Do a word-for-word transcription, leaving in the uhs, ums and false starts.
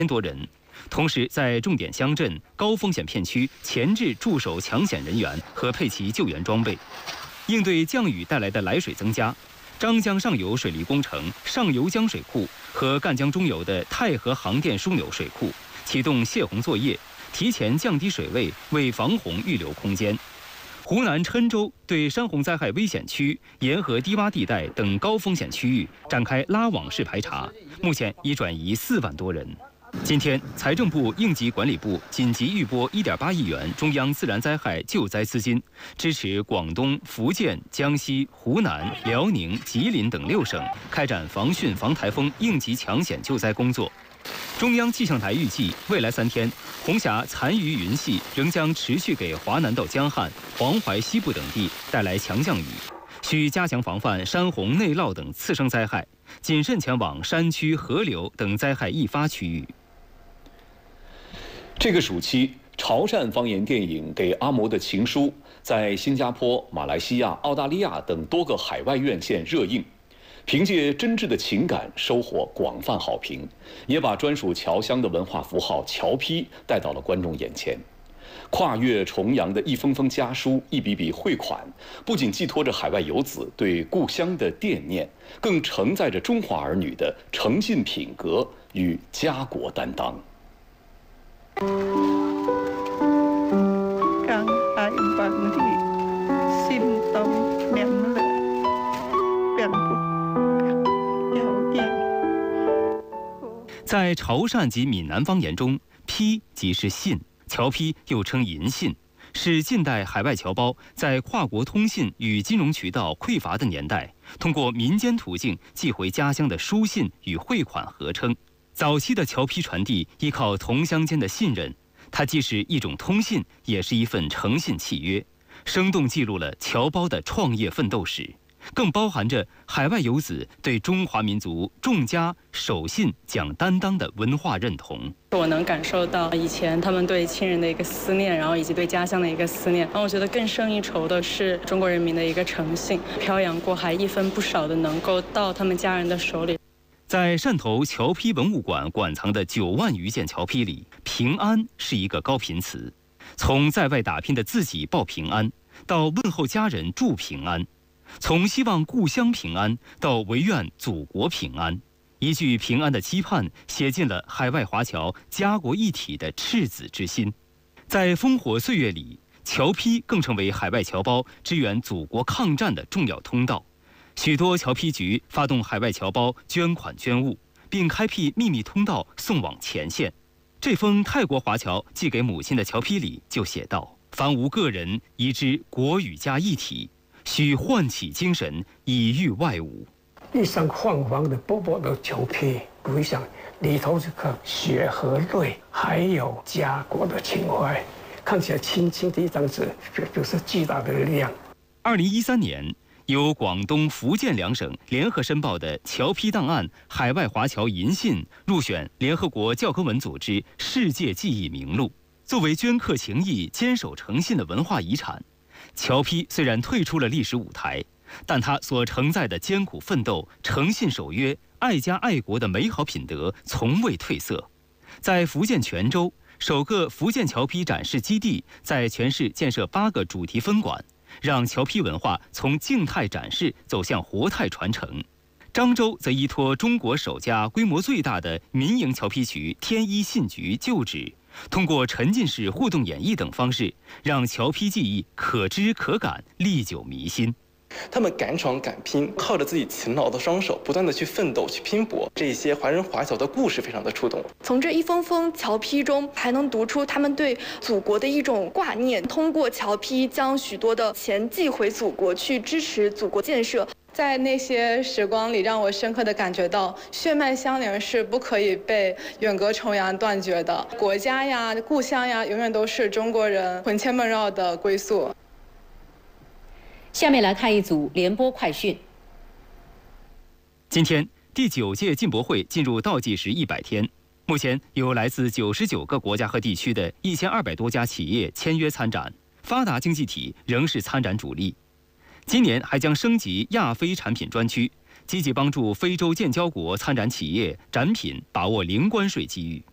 千多人。同时，在重点乡镇、高风险片区前置驻守抢险人员和配齐救援装备，应对降雨带来的来水增加。张江上游水利工程上游江水库和赣江中游的太和航电枢纽水库启动泄洪作业，提前降低水位，为防洪预留空间。湖南郴州对山洪灾害危险区、沿河低洼地带等高风险区域展开拉网式排查，目前已转移四万多人。今天，财政部应急管理部紧急预拨一点八亿元中央自然灾害救灾资金，支持广东、福建、江西、湖南、辽宁、吉林等六省开展防汛防台风应急抢险救灾工作。中央气象台预计，未来三天，红霞残余云系仍将持续给华南到江汉、黄淮西部等地带来强降雨，需加强防范山洪内涝等次生灾害，谨慎前往山区、河流等灾害易发区域。 这个暑期，潮汕方言电影《给阿嬷的情书》在新加坡、马来西亚、澳大利亚等多个海外院线热映，凭借真挚的情感收获广泛好评，也把专属侨乡的文化符号侨批带到了观众眼前。跨越重洋的一封封家书、一笔笔汇款，不仅寄托着海外游子对故乡的惦念，更承载着中华儿女的诚信品格与家国担当。 Kang ai bằng thì xin tông mềm lệ biển phục điều kiện。 在潮汕及闽南方言中，批即是信，侨批又称银信，是近代海外侨胞在跨国通信与金融渠道匮乏的年代，通过民间途径寄回家乡的书信与汇款合称。早期的侨批传递依靠同乡间的信任，它既是一种通信，也是一份诚信契约，生动记录了侨胞的创业奋斗史，更包含着海外游子对中华民族重家守信讲担当的文化认同。 我能感受到以前他们对亲人的一个思念，然后以及对家乡的一个思念。然后我觉得更胜一筹的是中国人民的一个诚信，漂洋过海一分不少的能够到他们家人的手里。 在汕头侨批文物馆馆藏的九万余件侨批里，平安是一个高频词。从在外打拼的自己报平安，到问候家人祝平安；从希望故乡平安，到唯愿祖国平安。一句平安的期盼，写进了海外华侨家国一体的赤子之心。在烽火岁月里，侨批更成为海外侨胞支援祖国抗战的重要通道。许多侨批局发动海外侨胞捐款捐物，并开辟秘密通道送往前线。这封泰国华侨寄给母亲的侨批里就写道：“凡无个人宜知国与家一体，需唤起精神以御外侮。” 一张泛黄的薄薄的侨批，我想里头这个血和泪，还有家国的情怀，看起来轻轻的一张纸，这就是巨大的力量。 二零一三年。由广东、福建两省联合申报的侨批档案海外华侨银信入选联合国教科文组织世界记忆名录。作为镌刻情谊、坚守诚信的文化遗产，侨批虽然退出了历史舞台，但它所承载的艰苦奋斗、诚信守约、爱家爱国的美好品德从未褪色。在福建泉州，首个福建侨批展示基地在全市建设八个主题分馆，让侨批文化从静态展示走向活态传承。漳州则依托中国首家规模最大的民营侨批局天一信局旧址，通过沉浸式互动演绎等方式，让侨批技艺可知可感，历久弥新。 他们敢闯敢拼，靠着自己勤劳的双手，不断的去奋斗、去拼搏。这些华人华侨的故事非常的触动。 从这一封封侨批中，还能读出他们对祖国的一种挂念。通过侨批，将许多的钱寄回祖国，去支持祖国建设。 在那些时光里，让我深刻的感觉到，血脉相连是不可以被远隔重洋断绝的。国家呀、故乡呀，永远都是中国人魂牵梦绕的归宿。 下面来看一组联播快讯。 今天，第九届进博会进入倒计时一百天，目前有来自九十九个国家和地区的一千二百多家企业签约参展，发达经济体仍是参展主力。今年还将升级亚非产品专区，积极帮助非洲建交国参展企业展品把握零关税机遇。